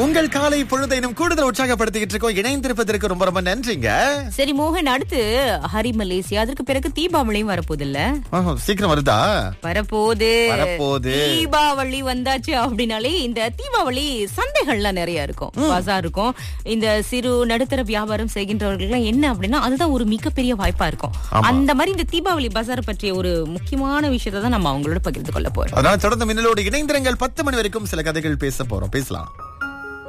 உங்கள் காலை பொழுதை இன்னும் கூடுதல் உற்சாகப்படுத்திக்கிட்டு இருக்கோம். இணைந்திருப்பதற்கு ரொம்ப ரொம்ப நன்றிங்க. சரி மோகன், அடுத்து ஹரி மலேசியா, அதற்கு பிறகு தீபாவளியும் வரப்போகுது இல்ல? சீக்கிரம் வருதா? வரப்போகுது. தீபாவளி வந்தாச்சு அப்படின்னாலே இந்த தீபாவளி சந்தைகள்லாம் நிறைய இருக்கும், பஜார் இருக்கும். இந்த சிறு நடுத்தர வியாபாரம் செய்கின்றவர்கள் என்ன அப்படின்னா அதுதான் ஒரு மிகப்பெரிய வாய்ப்பா இருக்கும். அந்த மாதிரி இந்த தீபாவளி பஜார் பற்றிய ஒரு முக்கியமான விஷயத்தை தான் நம்ம அவங்களோட பகிர்ந்து கொள்ள போறோம். அதனால தொடர்ந்து மின்னலோடு இணைந்திருங்கள். 10 மணி வரைக்கும் சில கதைகள் பேசலாம்.